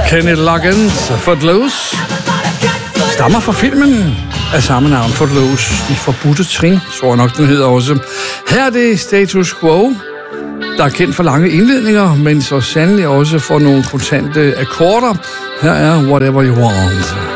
Kenny Loggins, Footloose, stammer fra filmen af samme navn, Footloose. De forbudte trin, tror jeg nok, den hedder også. Her er det Status Quo, der er kendt for lange indledninger, men så sandelig også for nogle kontante akkorder. Her er Whatever You Want.